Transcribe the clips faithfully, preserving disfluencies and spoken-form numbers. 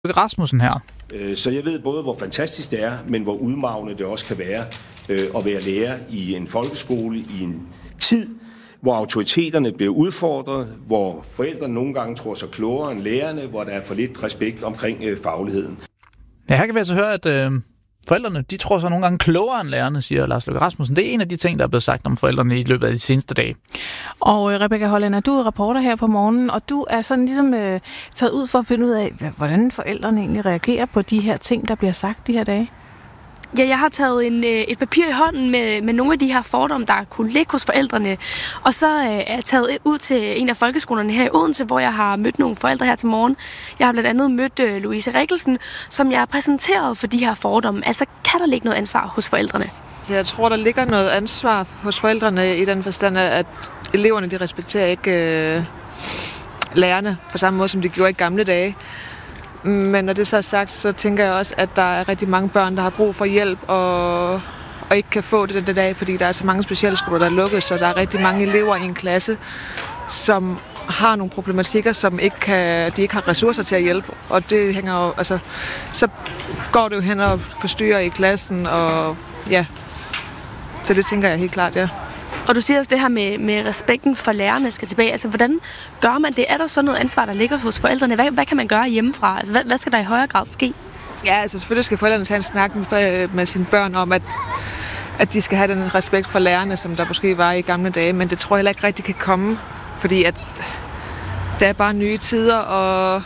Rasmussen her. Så jeg ved både, hvor fantastisk det er, men hvor udmagende det også kan være at være lærer i en folkeskole i en tid, hvor autoriteterne bliver udfordret, hvor forældrene nogle gange tror sig klogere end lærerne, hvor der er for lidt respekt omkring øh, fagligheden. Ja, her kan vi altså høre, at øh, forældrene, de tror sig nogle gange klogere end lærerne, siger Lars Løkke Rasmussen. Det er en af de ting, der er blevet sagt om forældrene i løbet af de seneste dage. Og øh, Rebecca Hollænder, du er reporter her på morgenen, og du er sådan ligesom øh, taget ud for at finde ud af, hvordan forældrene egentlig reagerer på de her ting, der bliver sagt de her dage. Ja, jeg har taget en, et papir i hånden med, med nogle af de her fordomme, der kunne ligge hos forældrene. Og så øh, er jeg taget ud til en af folkeskolerne her i Odense, hvor jeg har mødt nogle forældre her til morgen. Jeg har blandt andet mødt øh, Louise Rikkelsen, som jeg er præsenteret for de her fordomme. Altså, kan der ligge noget ansvar hos forældrene? Jeg tror, der ligger noget ansvar hos forældrene i den forstand, at eleverne de respekterer ikke øh, lærerne på samme måde, som de gjorde i gamle dage. Men når det så er sagt, så tænker jeg også, at der er rigtig mange børn, der har brug for hjælp og, og ikke kan få det den dag, fordi der er så mange specialskoler, der er lukket, så der er rigtig mange elever i en klasse, som har nogle problematikker, som ikke kan, de ikke har ressourcer til at hjælpe. Og det hænger jo, altså, så går det jo hen og forstyrrer i klassen, og ja, så det tænker jeg helt klart, ja. Og du siger også det her med, med respekten for lærerne skal tilbage. Altså, hvordan gør man det? Er der så noget ansvar, der ligger hos forældrene? Hvad, hvad kan man gøre hjemmefra? Altså, hvad, hvad skal der i højere grad ske? Ja, altså selvfølgelig skal forældrene tage en snak med, med sine børn om, at, at de skal have den respekt for lærerne, som der måske var i gamle dage. Men det tror jeg heller ikke rigtig kan komme, fordi at der er bare nye tider, og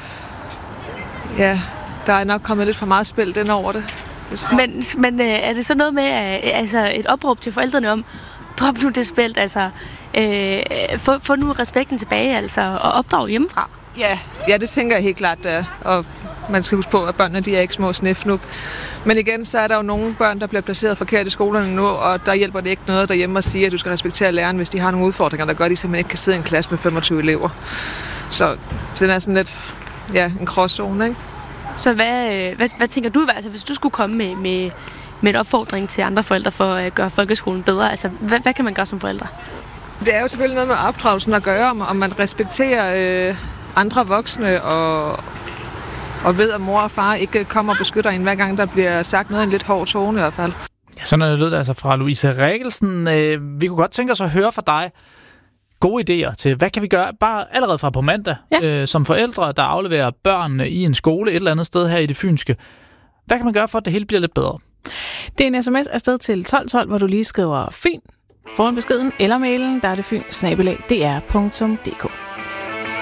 ja, der er nok kommet lidt for meget spil den over det. Men, men er det så noget med altså et opråb til forældrene om, drop nu det spil, altså øh, få, få nu respekten tilbage, altså, og opdrage hjemmefra? Ja, ja, det tænker jeg helt klart, der. Og man skal huske på, at børnene de er ikke små snifnuk. Men igen, så er der jo nogle børn, der bliver placeret forkert i skolerne nu, og der hjælper det ikke noget derhjemme at sige, at du skal respektere læreren, hvis de har nogle udfordringer, der gør, at de simpelthen ikke kan sidde i en klasse med femogtyve elever. Så den er sådan lidt, ja, en gråzone, ikke? Så hvad, hvad, hvad tænker du, altså, hvis du skulle komme med, med, med en opfordring til andre forældre for at gøre folkeskolen bedre? Altså, hvad, hvad kan man gøre som forældre? Det er jo selvfølgelig noget med opdragelsen at gøre, om, om man respekterer øh, andre voksne, og, og ved, at mor og far ikke kommer og beskytter en, hver gang der bliver sagt noget i en lidt hård tone i hvert fald. Ja, sådan er det lød altså fra Louise Rikkelsen. Vi kunne godt tænke os at høre fra dig gode idéer til, hvad kan vi gøre bare allerede fra på mandag, ja. øh, som forældre, der afleverer børn i en skole et eller andet sted her i det fynske. Hvad kan man gøre for, at det hele bliver lidt bedre? Det er en sms afsted til tolv tolv, hvor du lige skriver Fyn foran beskeden eller mailen, der er det fyn snabel-a d r punktum d k.